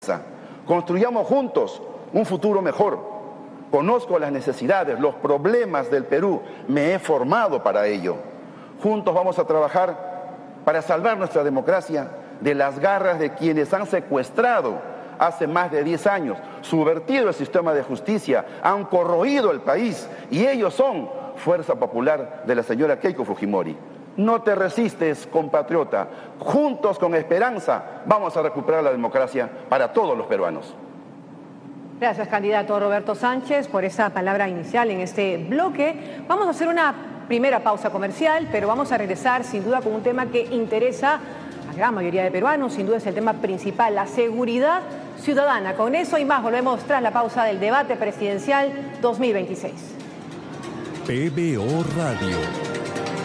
Construyamos juntos un futuro mejor. Conozco las necesidades, los problemas del Perú. Me he formado para ello. Juntos vamos a trabajar para salvar nuestra democracia de las garras de quienes han secuestrado hace más de 10 años, subvertido el sistema de justicia, han corroído el país, y ellos son Fuerza Popular de la señora Keiko Fujimori. No te resistes, compatriota. Juntos, con esperanza, vamos a recuperar la democracia para todos los peruanos. Gracias, candidato Roberto Sánchez, por esa palabra inicial en este bloque. Vamos a hacer una primera pausa comercial, pero vamos a regresar sin duda con un tema que interesa a la gran mayoría de peruanos. Sin duda es el tema principal, la seguridad ciudadana. Con eso y más volvemos tras la pausa del debate presidencial 2026. PBO Radio.